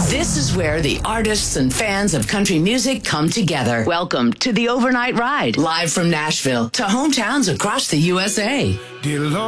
This is where the artists and fans of country music come together. Welcome to the Overnight Ride, live from Nashville to hometowns across the USA. Dear Lord.